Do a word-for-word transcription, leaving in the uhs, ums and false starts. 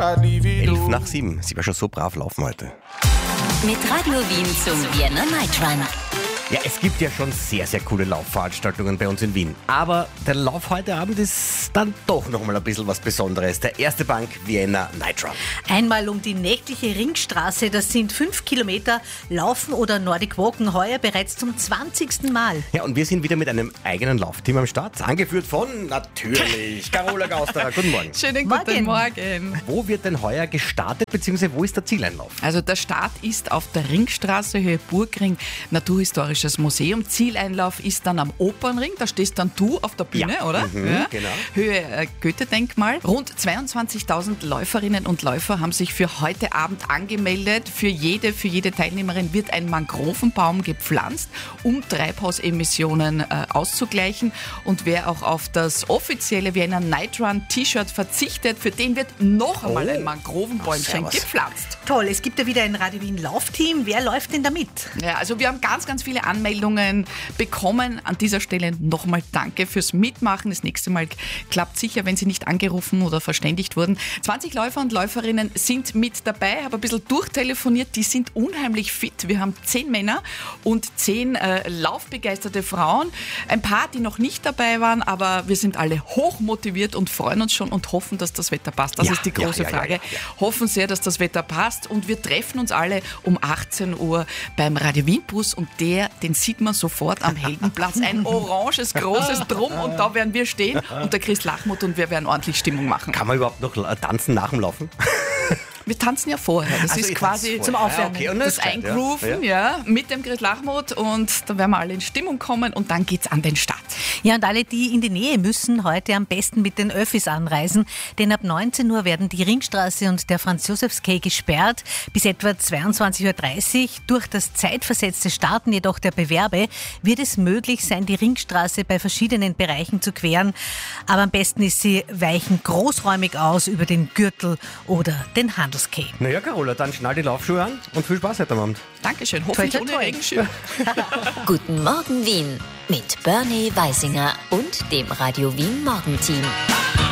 Elf nach sieben. Sie war schon so brav laufen heute. Mit Radio Wien zum Vienna Night Run. Ja, es gibt ja schon sehr, sehr coole Laufveranstaltungen bei uns in Wien. Aber der Lauf heute Abend ist dann doch nochmal ein bisschen was Besonderes. Der Erste Bank Vienna Night Run. Einmal um die nächtliche Ringstraße, das sind fünf Kilometer, Laufen oder Nordic Walken, heuer bereits zum zwanzigsten Mal. Ja, und wir sind wieder mit einem eigenen Laufteam am Start. Angeführt von, natürlich, Carola Gausterer. Guten Morgen. Schönen Morgen. guten Morgen. Wo wird denn heuer gestartet, beziehungsweise wo ist der Zieleinlauf? Also der Start ist auf der Ringstraße, Höhe Burgring, Naturhistorisches Museum. Zieleinlauf ist dann am Opernring, da stehst dann du auf der Bühne, Ja. oder? Mhm, ja. genau. Höhe äh, Goethe-Denkmal. Rund zweiundzwanzigtausend Läuferinnen und Läufer haben sich für heute Abend angemeldet. Für jede, für jede Teilnehmerin wird ein Mangrovenbaum gepflanzt, um Treibhausemissionen äh, auszugleichen. Und wer auch auf das offizielle Vienna Night Run T-Shirt verzichtet, für den wird noch einmal Oh. ein Mangrovenbäumchen Servus. gepflanzt. Toll, es gibt ja wieder ein Radio Wien Laufteam. Wer läuft denn da mit? Ja, also wir haben ganz, ganz viele Anmeldungen bekommen. An dieser Stelle nochmal danke fürs Mitmachen. Das nächste Mal klappt sicher, wenn Sie nicht angerufen oder verständigt wurden. zwanzig Läufer und Läuferinnen sind mit dabei, habe ein bisschen durchtelefoniert. Die sind unheimlich fit. Wir haben zehn Männer und zehn äh, laufbegeisterte Frauen. Ein paar, die noch nicht dabei waren, aber wir sind alle hoch motiviert und freuen uns schon und hoffen, dass das Wetter passt. Das Ja, ist die ja, große ja, ja, Frage. ja, ja. Hoffen sehr, dass das Wetter passt und wir treffen uns alle um achtzehn Uhr beim Radio Wien Bus und der, den sieht man sofort am Heldenplatz. Ein oranges, großes Drum und da werden wir stehen und der Chris Lachmuth und wir werden ordentlich Stimmung machen. Kann man überhaupt noch la- tanzen nach dem Laufen? Wir tanzen ja vorher. Das Also ist ihr quasi tanzt zum vorher. Aufwärmen. Ja, okay. Und das ist klar, Eingrooven, ja. ja, mit dem Chris Lachmuth und da werden wir alle in Stimmung kommen und dann geht's an den Start. Ja, und alle, die in die Nähe müssen, heute am besten mit den Öffis anreisen, denn ab neunzehn Uhr werden die Ringstraße und der Franz-Josefs-Quai gesperrt. Bis etwa zweiundzwanzig Uhr dreißig. Durch das zeitversetzte Starten jedoch der Bewerbe wird es möglich sein, die Ringstraße bei verschiedenen Bereichen zu queren. Aber am besten ist, sie weichen großräumig aus über den Gürtel oder den Handelsquai. Naja, Carola, dann schnall die Laufschuhe an und viel Spaß heute Abend. Dankeschön. Hoffentlich Toi, toi, ohne toi. Regenschirm. Guten Morgen Wien mit Bernie Weisinger und dem Radio Wien Morgenteam.